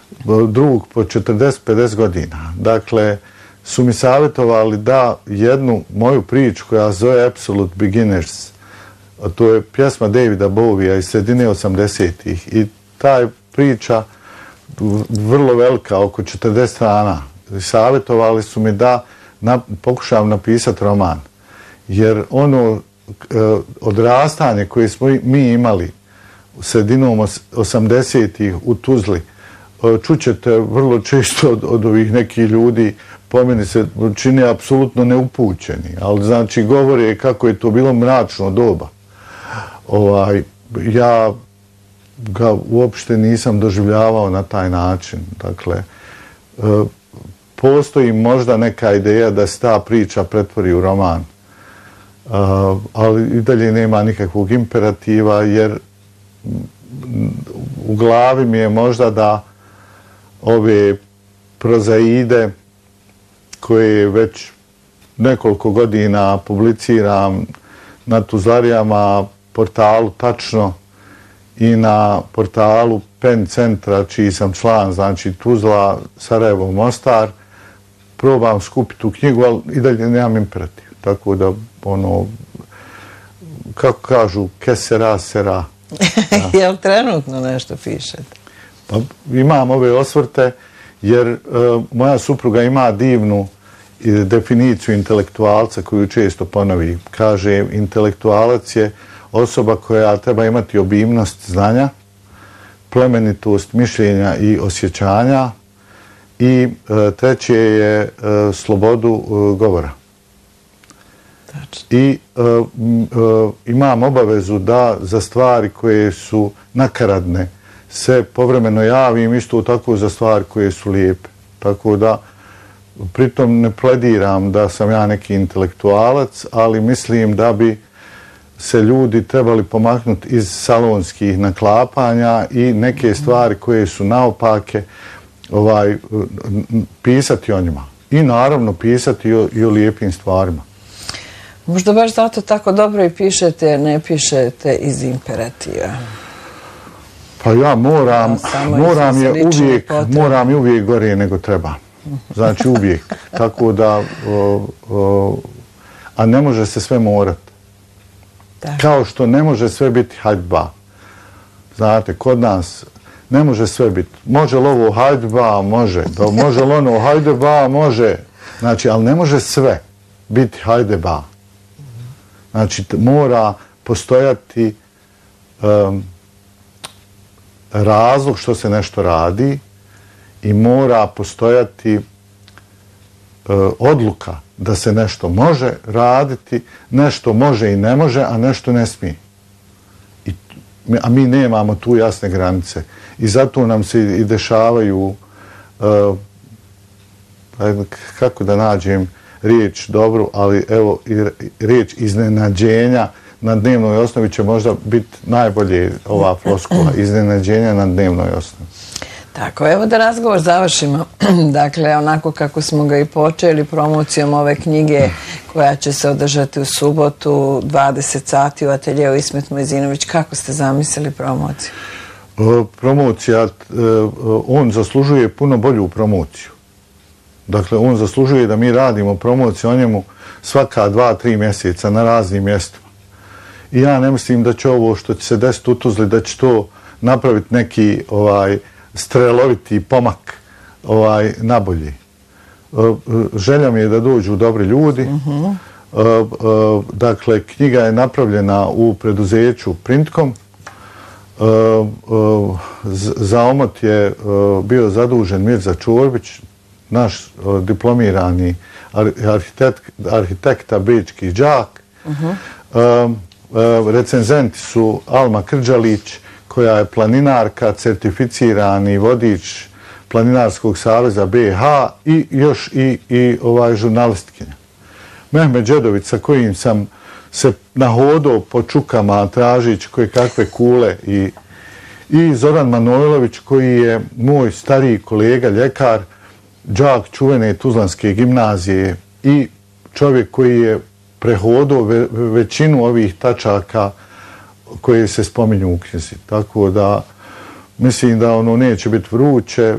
drug po 40-50 godina. Dakle, su mi savjetovali da jednu moju priču koja zove Absolute Beginners, a to je pjesma Davida Bowija iz sredine 80-ih i ta priča vrlo velika, oko 40 strana. Savjetovali su mi da pokušam napisati roman. Jer ono odrastanje koje smo mi imali sredinom 80-ih u Tuzli, čućete vrlo često od ovih nekih ljudi, po meni se čini apsolutno neupućeni, ali znači govore kako je to bilo mračno doba. Ja ga uopšte nisam doživljavao na taj način. Dakle, postoji možda neka ideja da se ta priča pretvori u roman, ali i dalje nema nikakvog imperativa, jer u glavi mi je možda da ove prozaide koje već nekoliko godina publiciram na Tuzlarijama, portalu Tačno i na portalu Pen centra, čiji sam član, znači Tuzla, Sarajevo, Mostar, probam skupiti tu knjigu, ali i dalje nemam imperativ. Tako da, kako kažu, ke sera, sera. Jel trenutno nešto pišete? Pa imam ove osvrte, jer moja supruga ima divnu definiciju intelektualca koju često ponovi. Kaže, intelektualac je osoba koja treba imati obimnost znanja, plemenitost mišljenja i osjećanja i treće je slobodu govora. I imam obavezu da za stvari koje su nakaradne se povremeno javim, isto tako za stvari koje su lijepe. Tako da pritom ne plediram da sam ja neki intelektualac, ali mislim da bi se ljudi trebali pomaknuti iz salonskih naklapanja i neke stvari koje su naopake pisati o njima. I naravno pisati i o lijepim stvarima. Možda baš zato tako dobro i pišete, ne pišete iz imperativa. Pa ja moram je uvijek gore nego treba. Znači uvijek. Tako da, a ne može se sve morati. Kao što ne može sve biti hajdba. Znate, kod nas ne može sve biti. Može li ovo hajdba? Može. Može li ono hajdba? Može. Znači, ali ne može sve biti hajdba. Znači, mora postojati razlog što se nešto radi i mora postojati odluka da se nešto može raditi, nešto može i ne može, a nešto ne smije. A mi nemamo tu jasne granice. I zato nam se i dešavaju, kako da nađem riječ dobru, ali evo riječ iznenađenja na dnevnoj osnovi će možda biti najbolje ova floskula, iznenađenja na dnevnoj osnovi. Tako, evo da razgovor završimo. Dakle, onako kako smo ga i počeli, promocijom ove knjige koja će se održati u subotu, 20 sati u ateljeu Ismet Mojzinović. Kako ste zamislili promociju? Promocija, on zaslužuje puno bolju promociju. Dakle, on zaslužuje da mi radimo promociju o njemu svaka 2-3 mjeseca na raznim mjestima. I ja ne mislim da će ovo što će se desiti u Tuzli, da će to napraviti neki streloviti pomak nabolji. Želja mi je da dođu dobri ljudi. Dakle, knjiga je napravljena u preduzeću Printkom. Za omot je bio zadužen Mirza Čorbić, naš diplomirani arhitekta bečki đak. Recenzenti su Alma Krđalić, koja je planinarka, certificirani vodič Planinarskog saveza BiH i još i žurnalistkinja. Mehmed Đedović, sa kojim sam se nahodao po čukama tražići koje kakve kule, i Zoran Manojlović, koji je moj stariji kolega, ljekar, đak čuvene Tuzlanske gimnazije i čovjek koji je prehodao većinu ovih tačaka koje se spominju u knjizi. Tako da mislim da ono neće biti vruće